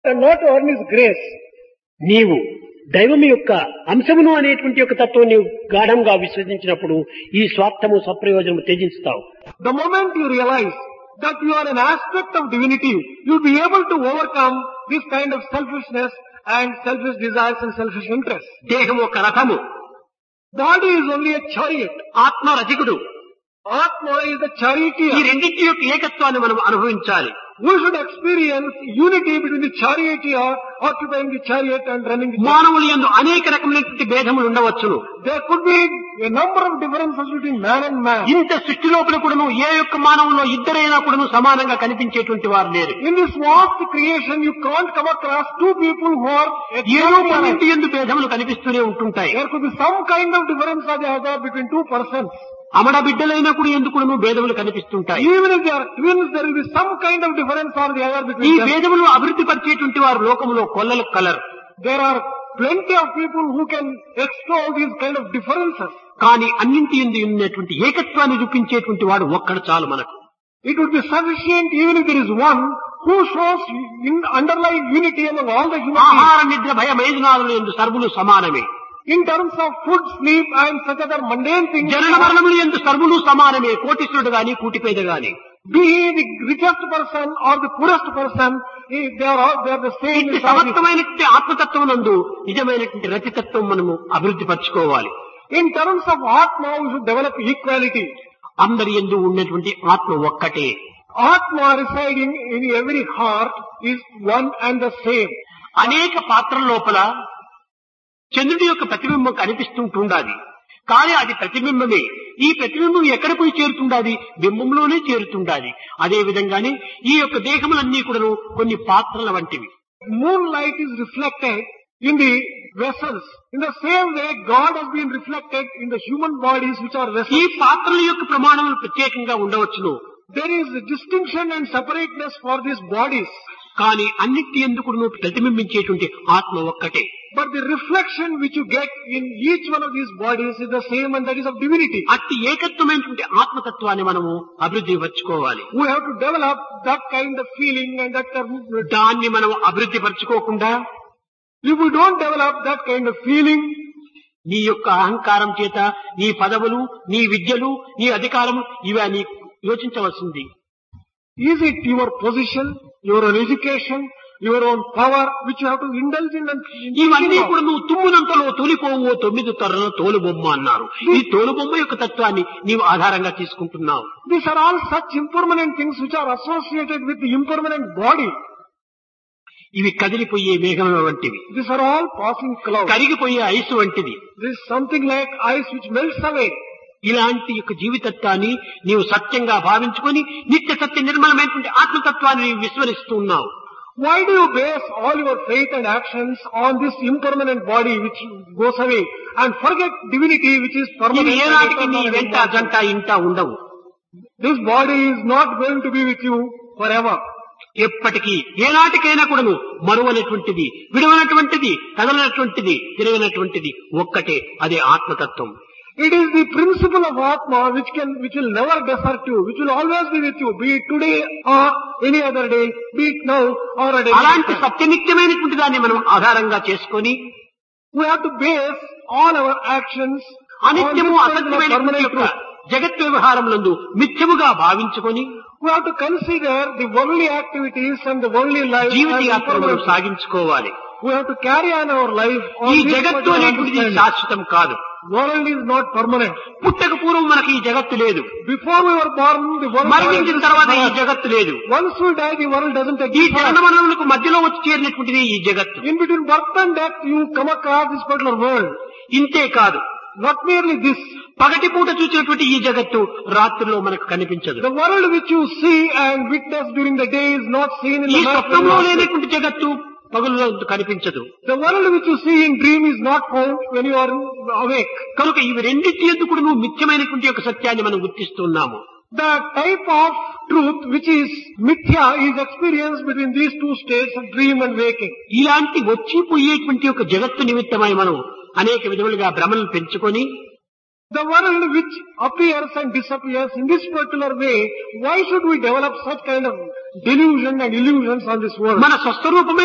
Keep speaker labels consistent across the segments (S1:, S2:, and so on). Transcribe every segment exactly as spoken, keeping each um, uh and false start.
S1: not earn His grace.
S2: నీవు దైవం యొక్క అంశమును అనేటువంటి యొక్క తత్వం నీవు గాఢంగా విశ్వసించినప్పుడు ఈ స్వార్థము సప్రయోజనము త్యజిస్తావు.
S1: The moment you realize that you are an aspect of divinity, you'll be able to overcome this kind of selfishness and selfish desires and selfish interests.
S2: దేహం ఒక రథము,
S1: Body is only a chariot.
S2: ఆత్మ రథికుడు.
S1: Atma is the charioteer.
S2: ఈ రెండింటి యొక్క ఏకత్వాన్ని మనం అనుభవించాలి.
S1: We should experience unity between the charioteer occupying the chariot and running the chariot.
S2: మానవులు యందు అనేక రకమైనటువంటి భేదములు ఉండవచ్చును.
S1: There could be a number of differences between man and man.
S2: ఇంత సృష్టి లోపల కూడాను ఏ యొక్క మానవుల్లో ఇద్దరైనా కూడాను సమానంగా కనిపించేటువంటి వారు లేరు.
S1: In this vast creation, you can't come across two people who are
S2: ఏదో
S1: exactly alike.
S2: కొన్నింటి యందు భేదములు కనిపిస్తూనే ఉంటుంటాయి.
S1: There could be some kind of difference or the other between two persons.
S2: అమడ బిడ్డలైనా కూడా ఎందుకును భేదములు కనిపిస్తుంటాయి.
S1: Even if they are twins, there will be some kind of difference or the other
S2: ఈ
S1: between them.
S2: భేదములు అభివృద్ధి పరిచేటువంటి వారు లోకములో కొల్లలు colour.
S1: There are plenty of people who can extol these kind of differences.
S2: కానీ అన్నింటి యందు ఉన్నటువంటి ఏకత్వాన్ని చూపించేటువంటి వాడు ఒక్కడు చాలు మనకు.
S1: It would be sufficient even if there is one who shows in underlying unity among all the human beings.
S2: ఆహార నిద్ర భయ మైదునాదుల యందు సర్వులు సమానమే.
S1: In terms of food, sleep and such other mundane things,
S2: జనన మరణములు యందు సర్వులు సమానమే. కోటీశ్వరుడు గాని కూటిపేద గాని.
S1: be he the richest person or the poorest person, he- they are all, they are the same.
S2: ఇట్టి
S1: in size.
S2: సమర్థమైనటువంటి ఆత్మతత్వం నందు నిజమైనటువంటి రతితత్వం మనము అభివృద్ధి పరచుకోవాలి.
S1: In terms of Atma, we should develop equality.
S2: అందరి యందు ఉన్నటువంటి ఆత్మ ఒక్కటే.
S1: Atma residing in every heart is one and the same.
S2: అనేక పాత్రల లోపల చంద్రుడి యొక్క ప్రతిబింబం కనిపిస్తుంటుండాలి. కానీ అది ప్రతిబింబమే. ఈ ప్రతిబింబం ఎక్కడ పోయి చేరుతుండాలి? బింబంలోనే చేరుతుండాలి. అదే విధంగానే ఈ యొక్క దేహములన్నీ కూడా కొన్ని పాత్రల వంటివి.
S1: Moonlight is reflected in the vessels. In the same way, God has been reflected in the human bodies which are
S2: ఈ
S1: vessels.
S2: పాత్రల యొక్క ప్రమాణములు ప్రత్యేకంగా ఉండవచ్చును.
S1: There is a distinction and separateness for these bodies.
S2: కానీ అన్నిటి ఎందుకు ప్రతిబింబించేటువంటి ఆత్మ ఒక్కటే.
S1: But the reflection which you get in each one of these bodies is the same, and that is of divinity.
S2: అట్టి ఏకత్వమైనటువంటి ఆత్మతత్వాన్ని మనము అభివృద్ధి పరచుకోవాలి.
S1: We have to develop that kind of feeling and that kind of...
S2: దాన్ని మనం అభివృద్ధి పరచుకోకుండా
S1: If we don't develop that kind of feeling,
S2: నీ యొక్క అహంకారం చేత నీ పదవులు, నీ విద్యలు, నీ అధికారము ఇవి నీ యోచించవలసింది.
S1: is it your position, your own education, your own power which you have to indulge in and
S2: ఇవన్నీ
S1: thinking
S2: కూడా
S1: of?
S2: నువ్వు తుమ్మునంతలో తొలిపోవో తొమ్మిది తొర్రలో తోలు బొమ్మ అన్నారు. ఈ తోలు బొమ్మ యొక్క తత్వాన్ని నీవు ఆధారంగా తీసుకుంటున్నావు.
S1: These are all such impermanent things which are associated with the impermanent body.
S2: ఇవి కదిలిపోయే మేఘం వంటివి,
S1: These are all passing clouds.
S2: కరిగిపోయే ఐసు వంటివి.
S1: This is something like ice which melts away.
S2: ఇలాంటి యొక్క జీవితత్వాన్ని నీవు సత్యంగా భావించుకొని నిత్య సత్య నిర్మలమైనటువంటి ఆత్మతత్వాన్ని నీవు విస్మరిస్తూ ఉన్నావు.
S1: Why do you base all your faith and actions on this impermanent body which goes away and forget divinity which is
S2: ఇవి
S1: permanent? and
S2: ఏనాటికి నీ
S1: eternal and
S2: వెంట
S1: immortal?
S2: జంట ఇంట ఉండవు.
S1: This body is not going to be with you forever.
S2: ఎప్పటికీ ఏనాటికైనా కూడాను మరువనటువంటిది, విడవనటువంటిది, కదలనటువంటిది, తిరగనటువంటిది ఒక్కటే, అదే ఆత్మతత్వం.
S1: It is the principle of Atma which can, which will never desert you, which will always be with you, be it today or any other day, be it now or at any
S2: అలాంటి
S1: time.
S2: సత్యనిత్యమైనటువంటి దాన్ని మనం ఆధారంగా చేసుకొని
S1: We have to base all our actions on this
S2: అనిత్యము
S1: particular
S2: అసత్యమైనటువంటి
S1: permanent
S2: యొక్క
S1: truth.
S2: జగత్ వ్యవహారములందు మిథ్యముగా భావించుకొని
S1: We have to consider the worldly activities and the worldly life
S2: Jeevitha
S1: as
S2: యాత్ర మనం
S1: impermanent.
S2: సాగించుకోవాలి.
S1: We have to carry on our life on
S2: ఈ
S1: this
S2: జగత్తు
S1: particular
S2: అనేటువంటిది
S1: understanding.
S2: శాశ్వతం కాదు.
S1: World is not permanent.
S2: పుట్టక పూర్వం మనకి ఈ జగత్తు లేదు.
S1: Before we were born, the world
S2: మరణించిన
S1: was
S2: తర్వాత ఈ
S1: permanent.
S2: జగత్తు లేదు.
S1: Once we die, the world doesn't
S2: ఈ
S1: exist.
S2: జనన మరణములకు మధ్యలో వచ్చి చేరినటువంటిది ఈ జగత్తు.
S1: In between birth and death, you come across this particular world.
S2: ఇంతే కాదు,
S1: Not merely this.
S2: పగటి పూట చూసినటువంటి ఈ జగత్తు రాత్రిలో మనకు కనిపించదు.
S1: The world which you see and witness during the day is not seen in
S2: ఈ
S1: the night.
S2: స్వప్నంలో లేనటువంటి జగత్తు పగలులో కనిపించదు.
S1: The world which you see in dream is not found when you are awake.
S2: కనుక ఇవి రెండింటి ఎందుకు నువ్వు మిథ్యమైనటువంటి యొక్క సత్యాన్ని మనం గుర్తిస్తున్నాము.
S1: The type of truth which is mithya is experienced between these two states of dream and waking.
S2: ఇలాంటి వచ్చిపోయేటువంటి ఒక జగత్తు నిమిత్తమై మనం అనేక విధములుగా భ్రమలను పెంచుకొని
S1: The world which appears and disappears in this particular way, why should we develop such kind of delusion and illusions on this world?
S2: మన స్వస్వరూపమైనటువంటి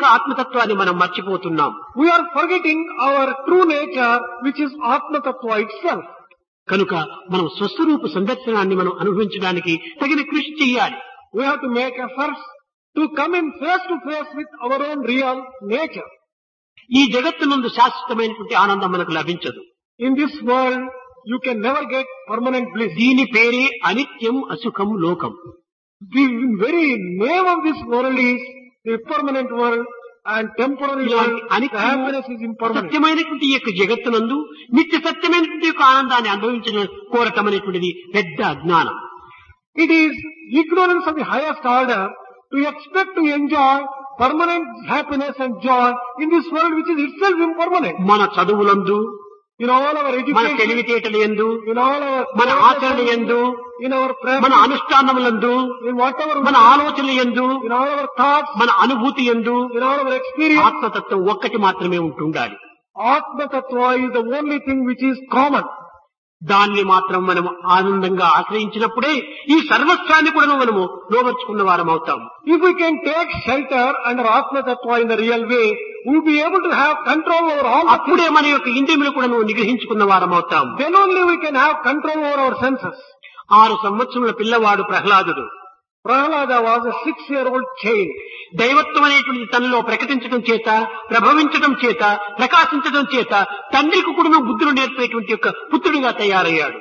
S2: యొక్క ఆత్మతత్వాన్ని మనం మర్చిపోతున్నాం.
S1: We are forgetting our true nature, which is Atma Tattva itself.
S2: కనుక మనం స్వస్వరూప సందర్శనాన్ని మనం అనుభవించడానికి తగిన కృషి చేయాలి.
S1: We have to make efforts to come in face to face with our own real nature.
S2: ఈ జగత్తునందు శాశ్వతమైనటువంటి ఆనందం మనకు లభించదు.
S1: In this world, you can never get permanent bliss.
S2: దీని పేరే అనిత్యం అసుఖం లోకం.
S1: The very name of this world is the permanent world, and temporary world, the happiness is impermanent.
S2: సత్యమైనటువంటి ఈ యొక్క జగత్తునందు నిత్య సత్యమైనటువంటి యొక్క ఆనందాన్ని అనుభవించడం కోరటం అనేటువంటిది పెద్ద అజ్ఞానం.
S1: It is ignorance of the highest order to expect to enjoy permanent happiness and joy in this world which is itself impermanent.
S2: మన చదువులందు,
S1: In all our
S2: మన
S1: education,
S2: తెలివితేటల యందు,
S1: in all our
S2: మన ఆచరణ యందు,
S1: in our
S2: మన
S1: practice,
S2: అనుష్ఠానములందు,
S1: in whatever we
S2: మన
S1: do,
S2: ఆలోచనల యందు,
S1: in all our thoughts,
S2: మన అనుభూతి యందు
S1: in all our experience,
S2: ఆత్మతత్వం ఒక్కటి మాత్రమే ఉంటుండాలి.
S1: Atma Tattva is the only thing which is common.
S2: దాన్ని మాత్రం మనం ఆనందంగా ఆశ్రయించినప్పుడే ఈ సర్వస్వాన్ని కూడా మనము లోబర్చుకున్న వారం అవుతాం.
S1: If we can take shelter under Atma Tattva in the real way, we will be able to have control over all the
S2: అప్పుడే మన యొక్క ఇంద్రియములు కూడా నిగ్రహించుకున్న వారం అవుతాం.
S1: Then only we can have control over our senses.
S2: ఆరు సంవత్సరముల పిల్లవాడు ప్రహ్లాదుడు.
S1: Prahlada was a six-year-old child.
S2: దైవత్వం అనేటువంటి తనలో ప్రకటించడం చేత, ప్రభవించడం చేత, ప్రకాశించడం చేత తండ్రికి కూడా బుద్ధులు నేర్పేటువంటి యొక్క పుత్రుడిగా తయారయ్యాడు.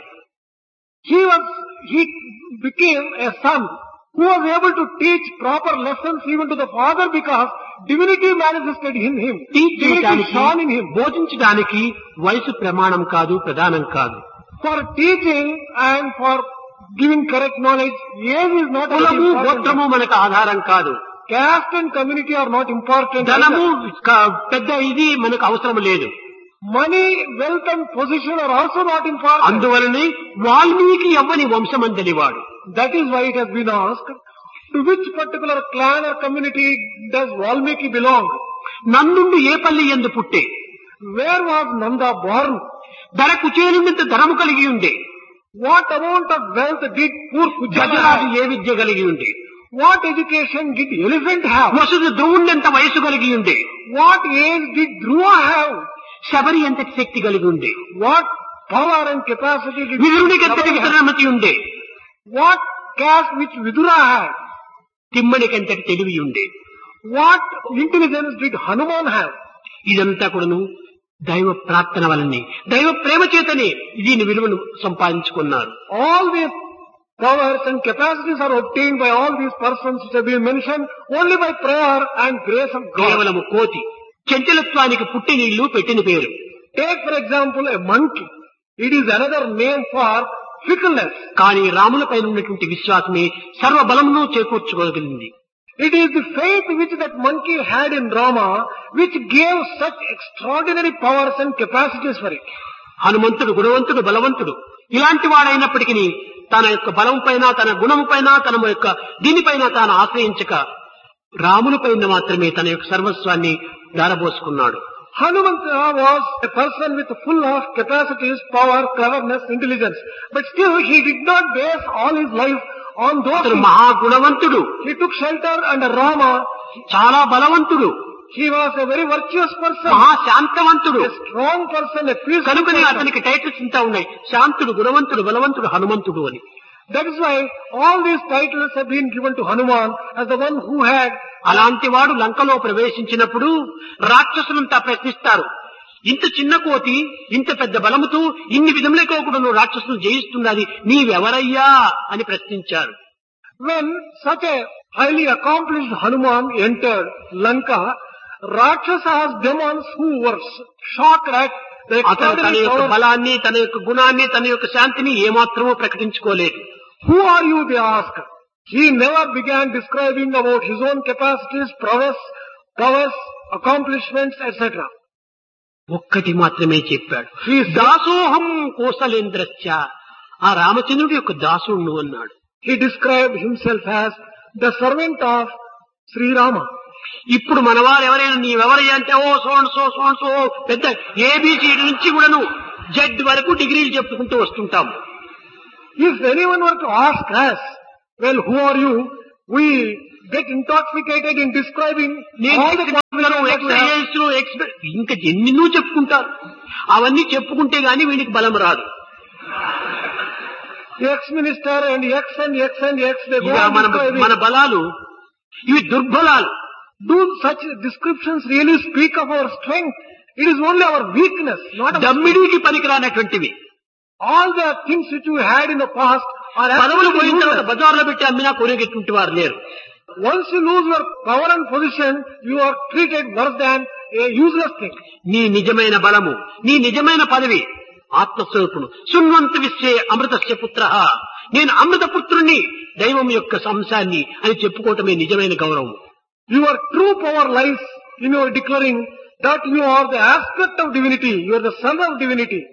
S1: He was, he became a son who was able to teach proper lessons even to the father because divinity manifested in him.
S2: Teach
S1: Divinity
S2: చేయడానికి,
S1: shone in him.
S2: బోధించడానికి వయసు ప్రమాణం కాదు, ప్రధానం కాదు.
S1: For teaching and for giving correct knowledge, age is not
S2: కులము,
S1: important.
S2: గోత్రము మనకు ఆధారం కాదు.
S1: Caste and community are not important.
S2: ధనము
S1: either.
S2: క- పెద్ద ఇది మనకు అవసరం లేదు.
S1: Money, wealth and position are also not important.
S2: అందువలనే Valmiki ఎవ్వని వంశమందలివాడు.
S1: That is why it has been asked, to which particular clan or community does Valmiki belong?
S2: నందుండు ఏ పల్లి ఎందు పుట్టే,
S1: Where was Nanda born?
S2: ధర కుచేలుండంత ధనము కలిగి ఉండే,
S1: What amount of wealth did poor
S2: Gajaraju
S1: Kujala
S2: ఏ విద్య కలిగి ఉండే,
S1: What education did elephant have?
S2: వసుడు ధ్రువుండెంత వయసు కలిగి ఉండే,
S1: What age did Dhruva have?
S2: Sabari ఎంతటి శక్తి కలిగి ఉండే,
S1: What power and capacity did
S2: విదురునికి ఎంతటి
S1: Kavali have?
S2: వితరణమతి ఉండే,
S1: What caste which Vidura had?
S2: తిమ్మనికి ఎంతటి తెలివి ఉండే.
S1: What intelligence did Hanuman have?
S2: ఇదంతా కూడాను దైవ ప్రార్థన వలనే, దైవ ప్రేమ చేతనే దీని విలువను సంపాదించుకున్నారు.
S1: All these powers and capacities are obtained by all these persons which have been mentioned only by prayer and grace of God.
S2: కేవలము కోతి చంచలత్వానికి పుట్టి నీళ్లు పెట్టిన పేరు.
S1: Take for example a monkey. It is another name for fickleness.
S2: కానీ రాముల పైన ఉన్నటువంటి విశ్వాసమే సర్వ బలమును చేకూర్చుకోగలిగింది.
S1: It is the faith which that monkey had in Rama which gave such extraordinary powers and capacities for it.
S2: హనుమంతుడు గుణవంతుడు, బలవంతుడు, ఇలాంటి వాడైనప్పటికీ తన యొక్క బలం పైన, తన గుణము పైన, తన యొక్క దీనిపైన తాను ఆశ్రయించక రాముని పైన మాత్రమే తన యొక్క సర్వస్వాన్ని దారబోసుకున్నాడు.
S1: Hanumanta was a person with full of capacities, power, cleverness, intelligence. But still he did not base all his life on those
S2: అతడు
S1: things.
S2: మహాగుణవంతుడు,
S1: He took shelter under Rama.
S2: చాలా బలవంతుడు,
S1: He was a very virtuous person,
S2: మహాశాంతవంతుడు.
S1: a strong person, a peaceful
S2: కనుకనే
S1: person.
S2: అతనికి titles ఇంత ఉన్నాయి, శాంతుడు, గుణవంతుడు, బలవంతుడు, హనుమంతుడు అని.
S1: That is why all these titles have been given to Hanuman as the one who had.
S2: అలాంటి వాడు లంకలో ప్రవేశించినప్పుడు రాక్షసులంతా ప్రశ్నిస్తారు, ఇంత చిన్న కోతి ఇంత పెద్ద బలముతో ఇన్ని విధములతో కూడా నువ్వు రాక్షసులు జయిస్తున్నది నీవెవరయ్యా అని ప్రశ్నించారు.
S1: When such a highly accomplished Hanuman entered Lanka, Rakshasas, demons who were shocked at the
S2: అతను తన
S1: extraordinary
S2: యొక్క
S1: power.
S2: బలాన్ని, తన యొక్క గుణాన్ని, తన యొక్క శాంతిని ఏమాత్రమూ ప్రకటించుకోలేదు.
S1: Who are you? They asked. He never began describing about his own capacities, prowess, powers, accomplishments, et cetera.
S2: ఒక్కటి మాత్రమే చెప్పాడు,
S1: He said,
S2: దాసోహం కోసలేంద్రశ్చ, ఆ రామచంద్రుడి యొక్క దాసుడు అన్నాడు.
S1: he described himself as the servant of Sri Rama.
S2: ఇప్పుడు మనవారు ఎవరైనా నీవెవరయ్యా అంటే ఓ సోన్ సో సోన్ సో పెద్ద ఏబిసిడి నుంచి కూడాను జడ్ వరకు డిగ్రీలు చెప్పుకుంటూ వస్తుంటాము.
S1: If anyone were to ask us, well, who are you? We get intoxicated in describing
S2: నేను
S1: all the qualities that we have.
S2: Experience ఇంకా ఎన్నెన్నో చెప్పుకుంటారు. అవన్నీ చెప్పుకుంటే గానీ వీడికి బలం రాదు.
S1: Ex-minister and ex and ex and ex, they go
S2: ఇక
S1: on
S2: మన
S1: describing.
S2: మన బలాలు ఇవి దుర్బలాలు.
S1: Do such descriptions really speak of our strength? It is only our weakness, not our
S2: దమ్మిడికి పనికిరానటువంటివి.
S1: all the things which you had in the past are
S2: పదవులు
S1: absolutely
S2: పోయిన తర్వాత
S1: useless.
S2: బజార్లో పెట్టి అమ్మినా కొనేటటువంటి వారు లేరు.
S1: Once you lose your power and position, you are treated worse than a useless thing.
S2: నీ నిజమైన బలము, నీ నిజమైన పదవి ఆత్మస్వరూపుడు. శృణ్వంత విశ్వే అమృతస్య పుత్ర, నేను అమృత పుత్రుణ్ణి, దైవం యొక్క అంశాన్ని అని చెప్పుకోవటమే నిజమైన గౌరవం.
S1: Your true power lies in your declaring that you are the aspect of divinity, you are the son of divinity.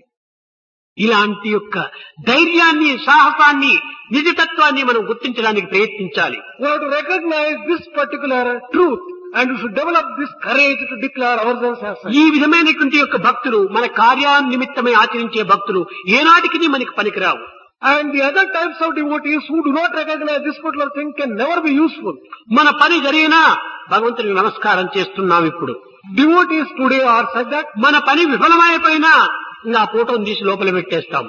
S2: ఇలాంటి యొక్క ధైర్యాన్ని, సాహసాన్ని, నిజతత్వాన్ని మనం గుర్తించడానికి ప్రయత్నించాలి.
S1: We have to recognize this particular truth and we should develop this courage to declare ourselves as such.
S2: ఈ విధమైనటువంటి యొక్క భక్తులు, మన కార్యాన్నిమిత్తమై ఆచరించే భక్తులు ఏనాటికి మనకి పనికిరావు.
S1: And the other types of devotees who do not recognize this particular thing can never be useful.
S2: మన పని జరిగినా భగవంతునికి నమస్కారం చేస్తున్నాం. ఇప్పుడు
S1: Devotees today are such that
S2: మన పని విఫలమైపోయినా ఇంకా ఫోటోని తీసి లోపల పెట్టేస్తాం.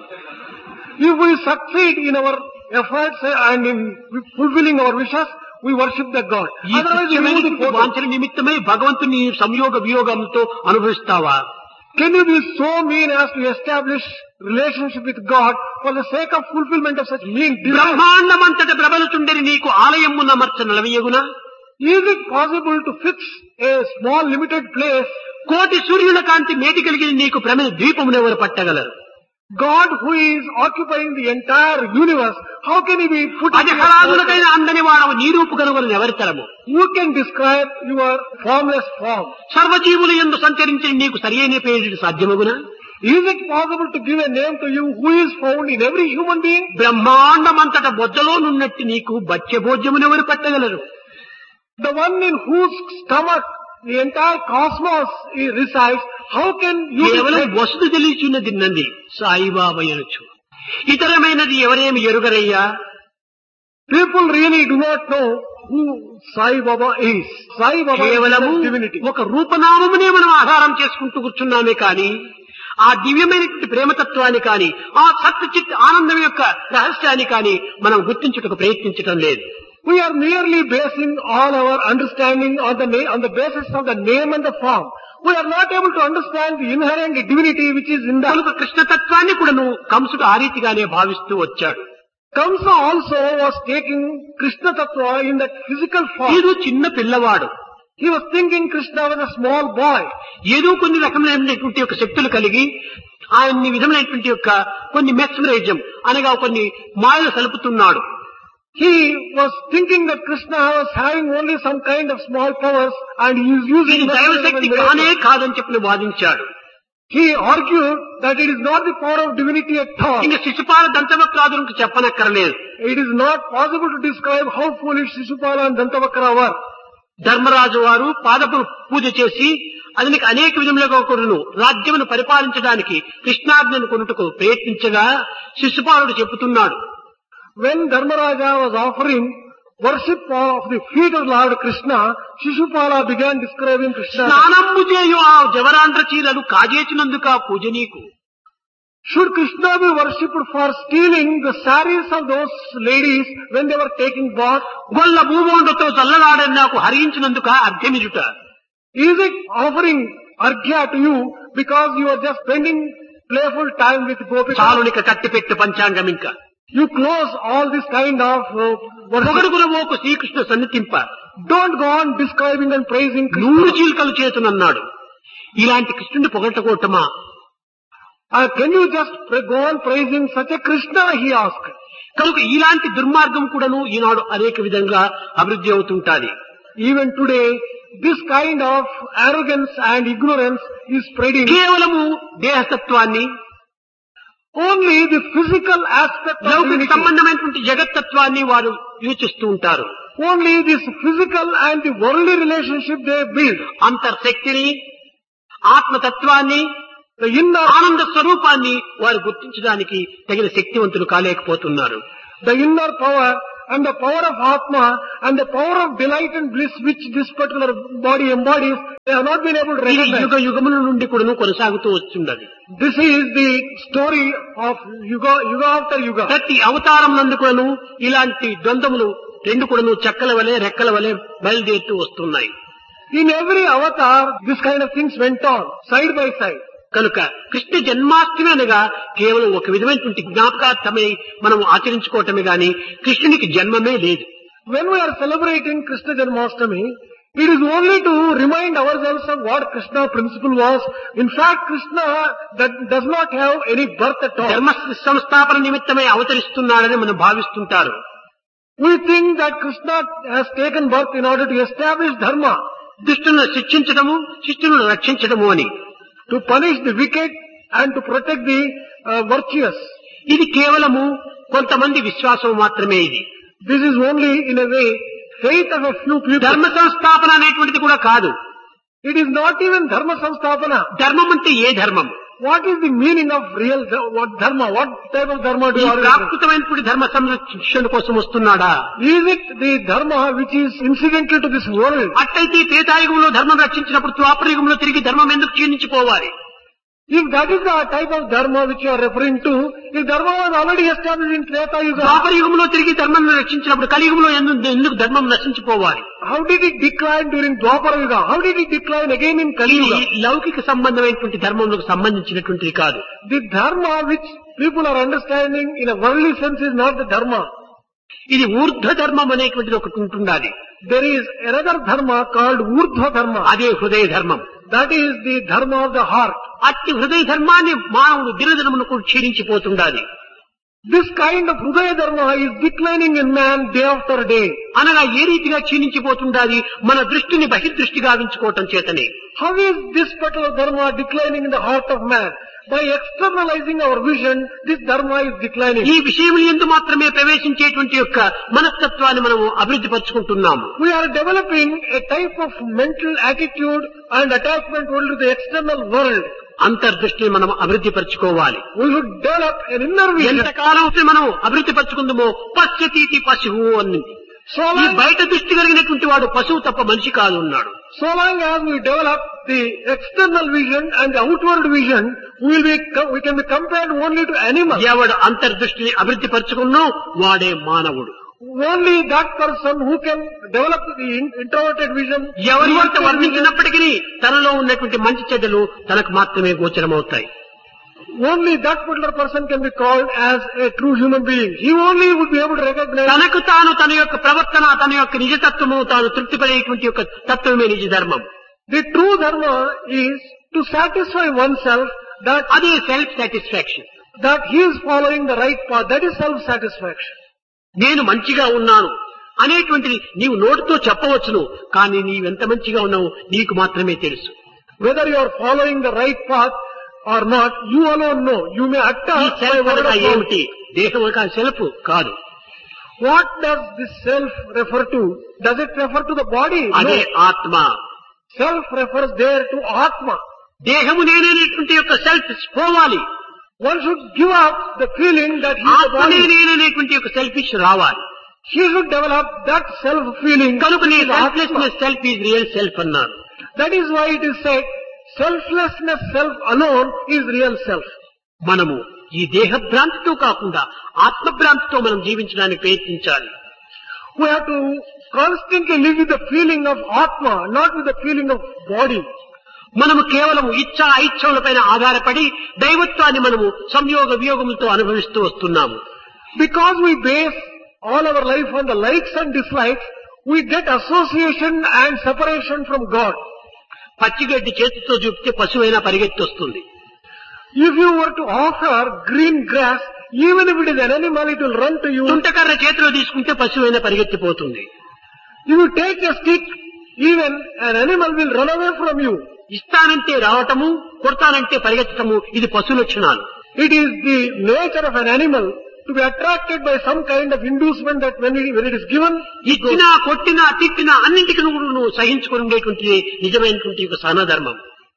S1: if we succeed in our efforts and in fulfilling our wishes, we worship that God.
S2: ఈ
S1: Otherwise, we remove the
S2: తుచ్చమైనటువంటి
S1: photo.
S2: వాంఛన నిమిత్తమై భగవంతుని సంయోగ వియోగంతో అనుభవిస్తావా?
S1: Can you be so mean as to establish relationship with God for the sake of fulfillment of such mean desires?
S2: బ్రహ్మాండమంతట ప్రబలుచుండని నీకు ఆలయమున్న మర్చ నలవయ్యగునా?
S1: Is it possible to fix a small limited place?
S2: కోటి సూర్యుల కాంతి మేటి కలిగిన నీకు ప్రమిద ద్వీపమునెవరు పట్టగలరు?
S1: God who is occupying the entire universe, how can he be put
S2: అది
S1: in a small
S2: హరాదులకైన
S1: place?
S2: అందని వాడవు నీ రూపు కనుగొని ఎవరి తరము?
S1: Who can describe your formless form?
S2: సర్వజీవుల యందు సంచరించిన నీకు సరియైన పేరు సాధ్యమగునా?
S1: Is it possible to give a name to you who is found in every human being?
S2: బ్రహ్మాండమంతట బొజ్జలోనున్నట్టు నీకు బత్యభోజ్యమునెవరు పట్టగలరు?
S1: The one in whose stomach the entire cosmos is resides, how can you
S2: కేవలం
S1: decide?
S2: వస్తు తెలియచున్నది నంది సాయిబాబా అనొచ్చు. ఇతరమైనది ఎవరేమి ఎరుగరయ్యా?
S1: People really do not know who Sai Baba is. Sai Baba
S2: కేవలము
S1: is divinity.
S2: ఒక రూపనామమునే మనం ఆధారం చేసుకుంటూ కూర్చున్నామే కాని ఆ దివ్యమైనటువంటి ప్రేమతత్వాన్ని కాని ఆ సత్ చిత్ ఆనందం యొక్క రహస్యాన్ని కాని మనం గుర్తించుటకు ప్రయత్నించటం లేదు.
S1: We are merely basing all our understanding on the na- on the basis of the name and the form. We are not able to understand the inherent divinity which is in the.
S2: కనుక కృష్ణతత్వాన్ని కూడాను కంసుడు ఆ రీతిగానే భావిస్తూ వచ్చాడు.
S1: Kamsa also was taking Krishna Tattva in that physical form.
S2: ఏదో చిన్న పిల్లవాడు,
S1: He was thinking Krishna was a small boy.
S2: ఏదో కొన్ని రకమైనటువంటి యొక్క శక్తులు కలిగి ఆయన్ని విధమైనటువంటి యొక్క కొన్ని మెస్మరైజం అనగా కొన్ని మాయలు సలుపుతున్నాడు.
S1: He was thinking that Krishna was having only some kind of small powers and he is using
S2: ఇది
S1: mesmerism and
S2: దైవశక్తి
S1: miracles.
S2: కానే కాదని చెప్పి వాదించాడు.
S1: He argued that it is not the power of divinity at all.
S2: ఇంకా Shishupala దంతవక్రాదులకు చెప్పనక్కరలేదు.
S1: It is not possible to describe how foolish Shishupala and Dantavakra were.
S2: Dharmaraju వారు పాదపు పూజ చేసి అతనికి అనేక విధములుగా కొనును రాజ్యమును పరిపాలించడానికి కృష్ణాజ్ఞను కొనుటకు ప్రయత్నించగా శిశుపాలుడు చెబుతున్నాడు,
S1: When Dharmaraja was offering worship of the feet of Lord Krishna, Shishupala began describing Krishna.
S2: స్నానంబు చేయు ఆ జవరాంధ్ర చీరలు కాజేసినందుక పూజ నీకు.
S1: Should Krishna be worshipped for stealing the saris of those ladies when they were taking bath?
S2: గొల్ల భూమోండతో చల్లలాడని నాకు హరించినందుక అర్థమిరుట.
S1: Is it offering arghya to you because you are just spending playful time with Gopika?
S2: చాలునిక కట్టిపెట్టు పంచాంగం ఇంకా
S1: You close all this kind of uh, worship.
S2: పొగడుగురమోకు Srikrishna సన్నిధింప
S1: Don't go on describing and praising
S2: నూరు
S1: Krishna.
S2: చీలికలు చేతునన్నాడు. ఇలాంటి కృష్ణుని పొగట్టకోటమా?
S1: Uh, can you just pra- go on praising such a Krishna? He asked.
S2: కనుక ఇలాంటి దుర్మార్గం కూడాను ఈనాడు అనేక విధంగా అభివృద్ధి అవుతుంటాది.
S1: Even today, this kind of arrogance and ignorance is spreading.
S2: కేవలము దేహతత్వాన్ని,
S1: Only the physical aspect of
S2: లౌకిక
S1: divinity.
S2: సంబంధమైనటువంటి జగత్తత్వాన్ని వారు యోచిస్తూ ఉంటారు.
S1: Only this physical and the worldly relationship they build.
S2: అంతర్శక్తిని, ఆత్మతత్వాన్ని,
S1: The inner,
S2: ఆనంద స్వరూపాన్ని వారు గుర్తించడానికి తగిన శక్తివంతులు కాలేకపోతున్నారు.
S1: the inner power and the power of Atma and the power of delight and bliss which this particular body embodies, they have not been able to
S2: ఇది
S1: recognize.
S2: యుగ యుగముల నుండి కూడాను కొనసాగుతూ వస్తున్నది.
S1: This is the story of Yuga, Yuga after Yuga.
S2: ప్రతి అవతారం నందు కూడాను ఇలాంటి ద్వంద్వములు రెండు కూడాను చెక్కల వలె రెక్కల వలె బయలుదేరుతూ వస్తున్నాయి.
S1: In every avatar, this kind of things went on, side by side.
S2: కనుక కృష్ణ జన్మాష్టమి అనగా కేవలం ఒక విధమైనటువంటి జ్ఞాపకార్థమై మనం ఆచరించుకోవటమే గాని కృష్ణునికి జన్మమే లేదు.
S1: When we are celebrating Krishna Janmashtami, it is only to remind ourselves of what Krishna principle was. In fact, Krishna that does not have any birth at all.
S2: ధర్మ సంస్థాపన నిమిత్తమై అవతరిస్తున్నాడని మనం భావిస్తుంటారు.
S1: We think that Krishna has taken birth in order to establish dharma,
S2: దుష్టులను శిక్షించడము శిష్టులను రక్షించడము అని.
S1: to punish the wicked and to protect the uh, virtuous.
S2: ఇది కేవలము కొంతమంది విశ్వాసం మాత్రమే. ఇది
S1: This is only, in a way, faith of a few people.
S2: ధర్మ సంస్థాపన అనేటువంటిది కూడా కాదు.
S1: It is not even dharma samstapana.
S2: ధర్మం అంటే ఏ ధర్మం?
S1: What is the meaning of real dha- what dharma? What type of dharma do
S2: ఈ
S1: you are?
S2: ప్రాకృతమైనటువంటి ధర్మ సంరక్షణ కోసం వస్తున్నాడా?
S1: Is it the dharma which is incidental to this world?
S2: అట్లయితే త్రేతాయుగంలో ధర్మం రక్షించినప్పుడు ద్వాపరయుగంలో తిరిగి ధర్మం ఎందుకు క్షీణించిపోవాలి?
S1: If that is the type of dharma which you are referring to, if dharma was already established in Treta Yuga,
S2: ద్వాపరయుగంలో తిరిగి ధర్మం రక్షించినప్పుడు కలియుగంలో ఎందు- ఎందుకు ధర్మం నశించిపోవాలి?
S1: how did it decline during Dwapara Yuga? How did it decline again in Kali
S2: ఇది
S1: Yuga?
S2: లౌకిక సంబంధమైనటువంటి ధర్మంలో సంబంధించినటువంటిది కాదు.
S1: The dharma which people are understanding in a worldly sense is not the dharma.
S2: ఇది ఊర్ధ్వ ధర్మం అనేటువంటిది ఒకటి ఉంటుండాలి.
S1: There is another dharma called Urdhva dharma.
S2: అదే హృదయ ధర్మం.
S1: That is the dharma of the heart.
S2: అట్టి హృదయ ధర్మాన్ని మానవుడు దినదినమునకు క్షీణించిపోతుండాలి.
S1: This kind of Hridaya dharma is declining in man day after day.
S2: అనగా ఏ రీతిగా క్షీణించిపోతుండాలి? మన దృష్టిని బహిర్దృష్టి గావించుకోవటం చేతనే.
S1: How is this particular dharma declining in the heart of man? By externalizing our vision, this dharma is declining.
S2: ఈ విషయములు ఎందు మాత్రమే ప్రవేశించేటువంటి యొక్క మనస్తత్వాన్ని మనము అభివృద్ధి పరుచుకుంటున్నాము.
S1: We are developing a type of mental attitude and attachment only to the external world.
S2: అంతర్దృష్టిని మనం అభివృద్ధి పరుచుకోవాలి.
S1: We should develop an inner vision.
S2: ఎంతకాలం అయితే మనం అభివృద్ధి పరుచుకుందామో పశ్యతీతి పశువు అని.
S1: So
S2: ఈ
S1: long,
S2: బయట దృష్టి కలిగినటువంటి వాడు పశువు తప్ప మనిషి కాదు ఉన్నాడు.
S1: so long as we develop the external vision and the outward vision, we will be, we can be compared only to animals.
S2: ఎవడు అంతర్దృష్టిని అభివృద్ధి పరుచుకున్నో వాడే మానవుడు.
S1: Only that person who can develop the in- introverted vision,
S2: ఎవరి ఎంత
S1: introverted vision,
S2: వర్ణించినప్పటికీ తనలో ఉన్నటువంటి మంచి చెడ్డలు తనకు మాత్రమే గోచరమవుతాయి.
S1: only that particular person can be called as a true human being. He only would be able to recognize.
S2: తనకు తాను తన యొక్క ప్రవర్తన తన యొక్క నిజతత్వము తాను తృప్తిపడేటువంటి యొక్క తత్వమే నిజ ధర్మం.
S1: The true dharma is to satisfy oneself that
S2: అదే self satisfaction.
S1: that he is following the right path. That is self-satisfaction.
S2: నేను మంచిగా ఉన్నాను అనేటువంటిది నీవు నోటితో చెప్పవచ్చును, కానీ నీవెంత మంచిగా ఉన్నావు నీకు మాత్రమే తెలుసు.
S1: Whether you are following the right path or not, you alone know. You may utter
S2: ఈ
S1: by
S2: సెల్ఫ్
S1: word
S2: అనగా
S1: of mouth.
S2: ఏమిటి? దేహం అనగా సెల్ఫ్ కాదు.
S1: What does this self refer to? Does it refer to the body?
S2: అదే
S1: No.
S2: ఆత్మ.
S1: Self refers there to Atma.
S2: దేహము నేనేటువంటి యొక్క సెల్ఫ్ పోవాలి.
S1: One should give up the feeling that he is the
S2: ఆత్మనే
S1: body.
S2: నేనేటువంటి యొక్క selfish రావాలి.
S1: He should develop that self feeling.
S2: కనుకనే selflessness self is real self అన్నారు.
S1: That is why it is said, selflessness self alone is real self.
S2: మనము ఈ దేహ భ్రాంతితో కాకుండా ఆత్మ భ్రాంతితో మనం జీవించడానికి ప్రయత్నించాలి.
S1: We have to constantly live with the feeling of Atma, not with the feeling of body.
S2: మనము కేవలం ఇచ్చా ఐచ్ఛలపైన ఆధారపడి దైవత్వాన్ని మనము సంయోగ వియోగములతో అనుభవిస్తూ వస్తున్నాము.
S1: Because we base all our life on the likes and dislikes, we get association and separation from God.
S2: పచ్చిగడ్డి చేతితో చూపితే పశువైనా పరిగెత్తి వస్తుంది.
S1: If you were to offer green grass, even if it is an animal, it will run to you.
S2: తుంటకర్ర చేతిలో తీసుకుంటే పశువైనా పరిగెత్తిపోతుంది.
S1: If you take a stick, even an animal will run away from you.
S2: ఇస్తానంటే రావటము, కొడతానంటే పరిగెత్తటము ఇది పశు లక్షణాలు.
S1: It is the nature of an animal to be attracted by some kind of inducement that when it, when it is given, it goes.
S2: ఇచ్చినా కొట్టినా తిట్టినా అన్నింటికి నువ్వు నువ్వు సహించుకుని ఉండేటువంటి నిజమైనటువంటి ఒక సహనధర్మం.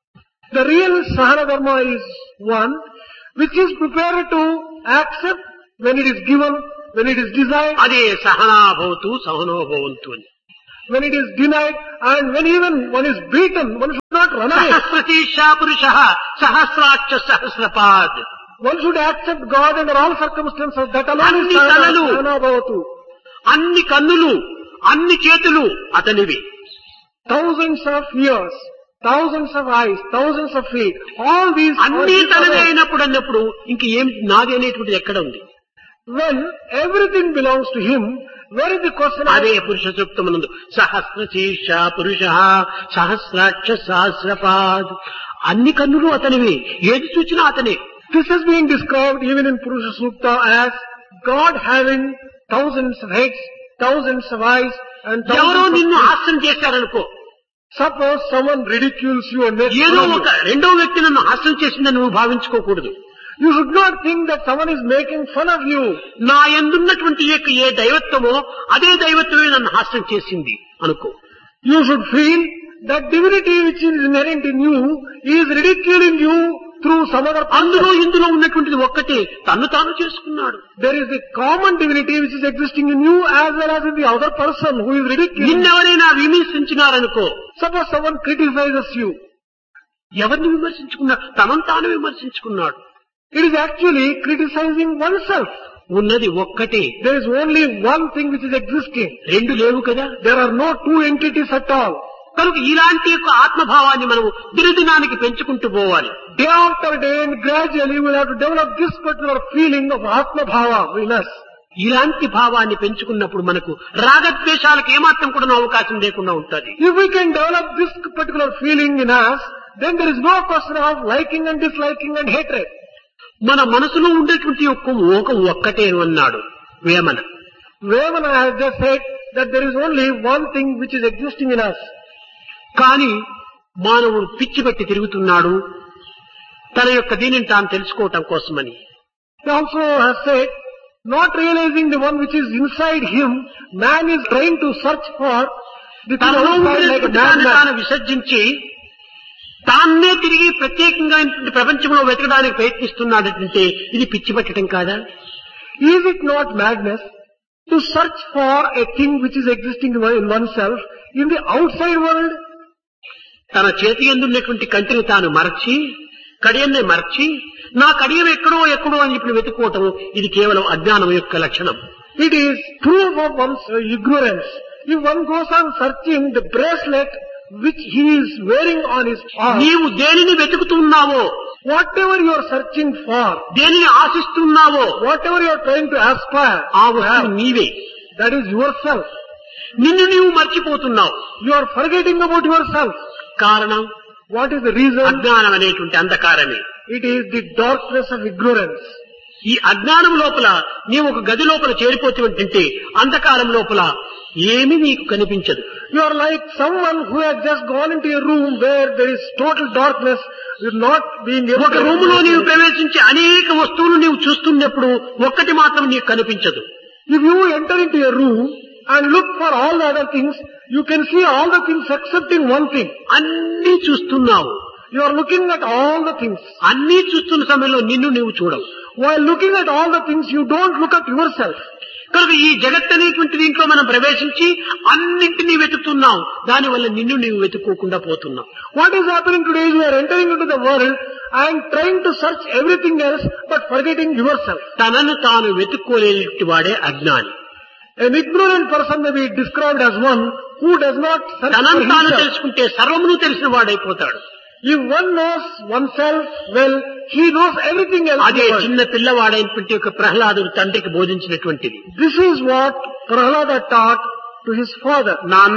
S1: The real Sahana Dharma is one which is prepared to accept when it is given when it is desired,
S2: అదే సహనాభవతు సహనోభవంతు అని.
S1: when it is denied, and when even one is beaten, one should not run away.
S2: సహస్రశీర్షా పురుష సహస్రాక్ష సహస్రపాద్.
S1: One should accept God under all circumstances. That alone
S2: అన్ని
S1: is
S2: తలలు,
S1: Sahana Bhavatu.
S2: అన్ని కన్నులు, అన్ని చేతులు అతనివి.
S1: Thousands of ears, thousands of eyes, thousands of feet, all these are
S2: అన్ని
S1: his
S2: తనదే
S1: own.
S2: అయినప్పుడు అన్నప్పుడు ఇంక ఏం నాది అనేటువంటిది ఎక్కడ ఉంది?
S1: When everything belongs to him, where is the question of
S2: అదే పురుష సూక్తమునందు సహస్రశీర్ష పురుష సహస్రాక్ష సహస్రపాద్. అన్ని కన్నులు అతనివి, ఏది చూచినా అతనే.
S1: this is being described even in Purusha Sukta as God having thousands of heads, thousands of eyes, and
S2: ఎవరో
S1: thousands of
S2: నిన్ను
S1: feet.
S2: హాస్యం చేశారనుకో,
S1: Suppose someone ridicules you and makes
S2: ఏదో
S1: fun of
S2: ఒక
S1: you.
S2: రెండో వ్యక్తి నన్ను హాస్యం చేసిందని నువ్వు భావించుకోకూడదు.
S1: You should not think that someone is making fun of you.
S2: నా యందున్నటువంటి యొక్క ఏ దైవత్వమో అదే దైవత్వమే నన్ను హాస్యం చేసింది అనుకో.
S1: You should feel that divinity which is inherent in you is ridiculing you through some other
S2: అందులో
S1: person.
S2: ఇందులో ఉన్నటువంటిది ఒక్కటే, తన్ను తాను చేసుకున్నాడు.
S1: There is the common divinity which is existing in you as well as in the other person who is ridiculing.
S2: నిన్నెవరైనా విమర్శించినారనుకో,
S1: Suppose someone criticizes you.
S2: ఎవరిని విమర్శించుకున్నాడు? తనను తాను విమర్శించుకున్నాడు.
S1: It is actually criticizing oneself.
S2: ఉన్నది ఒక్కటే,
S1: There is only one thing which is existing.
S2: రెండు లేవు కదా.
S1: There are no two entities at all.
S2: కనుక ఇలాంటి యొక్క ఆత్మభావాన్ని మనం దినదినానికి పెంచుకుంటూ పోవాలి.
S1: Day after day and gradually we will have to develop this particular feeling of Atma Bhava in us.
S2: ఇలాంటి భావాన్ని పెంచుకున్నప్పుడు మనకు రాగద్వేషాలకు ఏమాత్రం కూడా అవకాశం లేకుండా ఉంటుంది.
S1: If we can develop this particular feeling in us, then there is no question of liking and disliking and hatred.
S2: మన మనసులో ఉండేటువంటి యొక్క మోకం ఒక్కటే అన్నాడు Vemana.
S1: Vemana has just said that there is only one thing which is existing in us.
S2: కానీ మానవుడు పిచ్చి పెట్టి తిరుగుతున్నాడు తన యొక్క దీనిని తాను తెలుసుకోవటం కోసమని.
S1: He also has said, not realizing the one which is inside him, man is trying to search for the thing
S2: తనలో
S1: outside like a
S2: ఉండేటువంటి దాన్ని
S1: madman.
S2: తాను విసర్జించి తాన్నే తిరిగి ప్రత్యేకంగా ప్రపంచంలో వెతకడానికి ప్రయత్నిస్తున్నాడంటే ఇది పిచ్చి పట్టడం కాదా?
S1: Is it not madness to search for a thing which is existing in oneself in the outside world?
S2: తన చేతి ఎందున్నటువంటి కంటిని తాను మరచి కడియన్నే మరచి నా కడియం ఎక్కడో ఎక్కడో అని ఇప్పుడు వెతుక్కోవటం ఇది కేవలం అజ్ఞానం యొక్క లక్షణం.
S1: It is proof of one's ignorance. If one goes on searching the bracelet which he is wearing on his arm,
S2: నీవు దేనిని వెతుకుతున్నావో,
S1: whatever you are searching for,
S2: దేనిని ఆశిస్తున్నావో
S1: whatever you are trying to aspire,
S2: ఆ వస్తువు నీవే.
S1: that is yourself.
S2: నిన్ను నీవు మర్చిపోతున్నావు.
S1: You are forgetting about yourself.
S2: కారణం
S1: What is the reason?
S2: అజ్ఞానం అనేటువంటి అంధకారమే.
S1: It is the darkness of ignorance.
S2: ఈ అజ్ఞానం లోపల నీవు ఒక గది లోపల చేరిపోతుంటే అంధకారం లోపల ఏమీ నీకు కనిపించదు.
S1: You are like someone who has just gone into a room where there is total darkness, with not being able
S2: ఒక రూమ్ లో నీవు ప్రవేశించి అనేక వస్తువులు నీవు చూస్తున్నప్పుడు ఒక్కటి మాత్రం నీకు కనిపించదు.
S1: If you enter into a room and look for all the other things, you can see all the things excepting one thing.
S2: అన్నీ చూస్తున్నావు.
S1: You are looking at all the things.
S2: అన్నీ చూస్తున్న సమయంలో నిన్ను నీవు చూడవు.
S1: While looking at all the things, you don't look at yourself.
S2: కనుక ఈ జగత్ అనేటువంటి దీంట్లో మనం ప్రవేశించి అన్నింటినీ వెతుకుతున్నాం. దానివల్ల నిన్ను నీవు వెతుక్కోకుండా పోతున్నావు.
S1: What is happening today is you are entering into the world and trying to search everything else but forgetting yourself.
S2: తనను తాను వెతుక్కోలేని వాడే అజ్ఞాని.
S1: An ignorant person may be described as one who does not search for
S2: తనను తాను
S1: himself.
S2: తెలుసుకుంటే సర్వమును తెలిసిన వాడైపోతాడు.
S1: If one knows oneself well, he knows everything else.
S2: అదే
S1: in the world.
S2: చిన్న పిల్లవాడైనటువంటి ఒక ప్రహ్లాదుడు తండ్రికి బోధించినటువంటిది.
S1: This is what Prahlada taught to his father.
S2: నాన్న,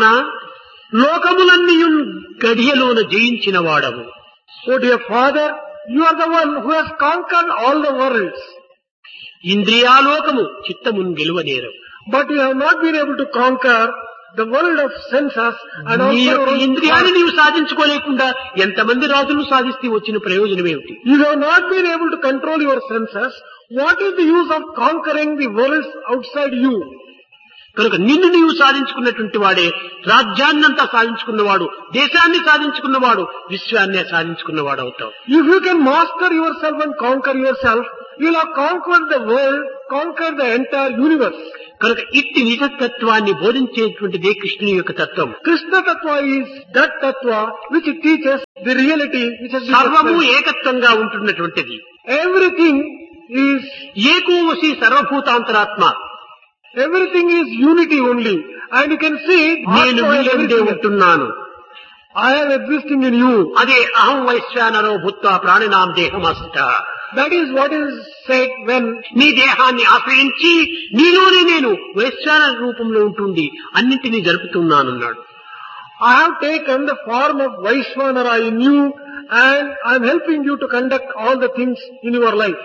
S2: లోకములన్నీ గడియలోన జయించిన వాడవు.
S1: Oh dear father, you are the one who has conquered all the worlds.
S2: ఇంద్రియాలోకము చిత్తమును గెలువనేరవు.
S1: But you have not been able to conquer the world of senses and
S2: నీ
S1: also
S2: యొక్క
S1: your own
S2: ఇంద్రియాన్ని
S1: thoughts.
S2: నీవు సాధించుకోలేకుండా ఎంతమంది రాజులు సాధిస్తే వచ్చిన ప్రయోజనం ఏమిటి?
S1: You have not been able to control your senses. What is the use of conquering the worlds outside you?
S2: కనుక నిన్ను నీవు సాధించుకున్నటువంటి వాడే రాజ్యాన్నంతా సాధించుకున్నవాడు, దేశాన్ని సాధించుకున్నవాడు, విశ్వాన్నే సాధించుకున్నవాడు అవుతావు.
S1: If you can master yourself and conquer yourself, you will have conquered the world, conquered the entire universe.
S2: కనుక ఇట్టి నిజతత్వాన్ని బోధించేటువంటిదే కృష్ణుని యొక్క తత్వం.
S1: Krishna Tattva is that Tattva which teaches the reality which has been
S2: సర్వము
S1: explained.
S2: ఏకత్వంగా ఉంటున్నటువంటిది.
S1: Everything is,
S2: ఏకోవసి సర్వభూతాంతరాత్మ.
S1: everything is unity only. And you can see,
S2: నేను
S1: Atma is
S2: మీయందే
S1: everything.
S2: ఉంటున్నాను.
S1: I am existing in you.
S2: అదే అహం వైశ్వానరో భూత్వా ప్రాణినాం దేహమస్త.
S1: That is what is said when
S2: నీ దేహాన్ని ఆశ్రయించి నీలోనే నేను వైశ్వాన రూపంలో ఉంటుండి అన్నింటినీ జరుపుతున్నానన్నాడు.
S1: I have taken the form of Vaishvanara in you and I am helping you to conduct all the things in your life.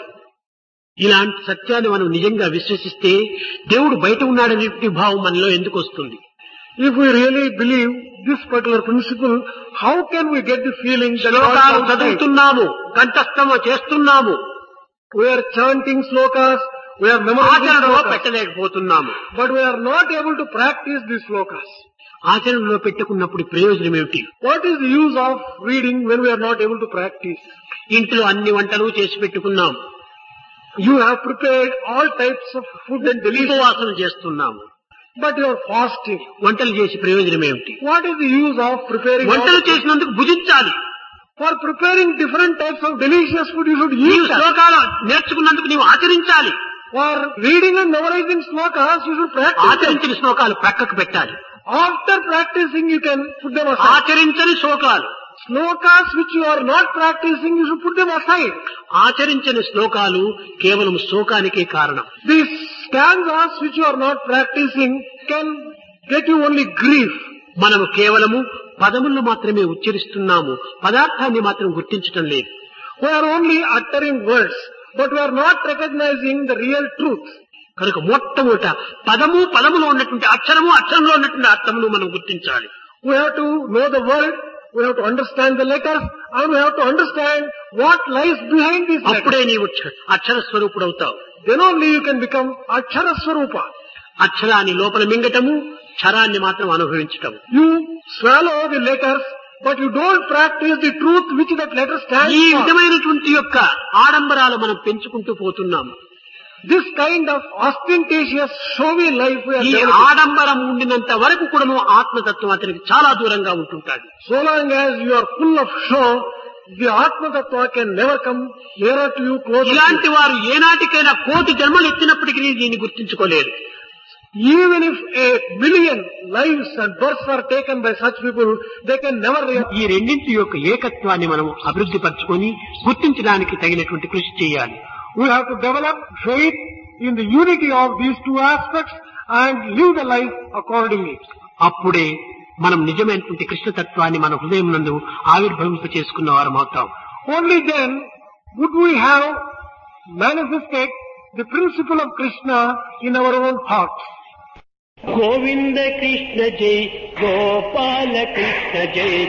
S2: ఇలాంటి సత్యాన్ని మనం నిజంగా విశ్వసిస్తే దేవుడు బయట ఉన్నాడనే భావం మనలో ఎందుకు వస్తుంది?
S1: If we really believe this particular principle, how can we get the feeling that God
S2: శ్లోకాలు
S1: is outside?
S2: చదువుతున్నాము, కంఠస్థమ చేస్తున్నాము,
S1: We are chanting slokas, we are memorizing
S2: ఆచరణలో
S1: slokas,
S2: పెట్టలేకపోతున్నాము.
S1: but we are not able to practice these slokas.
S2: ఆచరణలో పెట్టుకున్నప్పుడు ప్రయోజనం ఏమిటి?
S1: What is the use of reading when we are not able to practice?
S2: ఇంట్లో అన్ని వంటలు చేసి పెట్టుకున్నాం,
S1: You have prepared all types of food and delicious,
S2: ఉపవాసన చేస్తున్నాము,
S1: but you are fasting.
S2: వంటలు చేసి ప్రయోజనం ఏమిటి?
S1: What is the use of preparing all
S2: వంటలు
S1: the food?
S2: చేసినందుకు భుజించాలి.
S1: For preparing different types of delicious food, you should
S2: నీవు
S1: eat that.
S2: శ్లోకాలు నేర్చుకున్నందుకు నీవు ఆచరించాలి.
S1: For reading and memorizing slokas, you should practice them.
S2: ఆచరించిన శ్లోకాలు ప్రక్కకు పెట్టాలి.
S1: After practicing, you can put them aside.
S2: ఆచరించని శ్లోకాలు,
S1: Slokas which you are not practicing, you should put them aside.
S2: ఆచరించని శ్లోకాలు కేవలం శోకానికే కారణం.
S1: These stanzas which you are not practicing can get you only grief.
S2: మనము కేవలము పదములను మాత్రమే ఉచ్చరిస్తున్నాము, పదార్థాన్ని మాత్రం గుర్తించటం లేదు.
S1: We are only uttering words, but we are not recognizing the real truth.
S2: కనుక మొట్టమొదట పదము పదములో ఉన్నటువంటి అక్షరము అక్షరంలో ఉన్నటువంటి అర్థమును మనం గుర్తించాలి.
S1: We have to know the word, we have to understand the letters, and we have to understand what lies behind these letters.
S2: అప్పుడే నీవు అక్ష- అక్షర స్వరూపుడవుతావు.
S1: Then only you can become Akshara Swarupa.
S2: అక్షరాన్ని లోపల మింగటము, క్షరాన్ని మాత్రం అనుభవించటము.
S1: You swallow the letters, but you don't practice the truth which that letter stands
S2: ఈ
S1: for.
S2: విధమైనటువంటి యొక్క ఆడంబరాలు మనం పెంచుకుంటూ పోతున్నాము.
S1: This kind of ostentatious, showy life we are
S2: ఈ
S1: developing.
S2: ఆడంబరం ఉండినంత వరకు కూడాను ఆత్మతత్వం అతనికి చాలా దూరంగా ఉంటుంటాడు.
S1: So long as you are full of show, the Atma Tattva can never come nearer to you, closer to
S2: ఇలాంటి
S1: you.
S2: వారు ఏనాటికైనా కోటి జన్మలు ఎత్తినప్పటికీ దీన్ని గుర్తించుకోలేరు.
S1: Even if a million lives and births are taken by such people, they can never realize.
S2: ఈ రెండింటి యొక్క ఏకత్వాన్ని మనం అభివృద్ధి పరచుకొని గుర్తించడానికి తగినటువంటి కృషి చేయాలి.
S1: We have to develop faith in the unity of these two aspects and live the life accordingly.
S2: అప్పుడే మనం నిజమైనటువంటి కృష్ణతత్వాన్ని మన హృదయం నందు ఆవిర్భవింప చేసుకున్న వారం అవుతాం.
S1: Only then would we have manifested the principle of Krishna in our own hearts.
S2: Govinda Krishna జై, గోపాల కృష్ణ జై.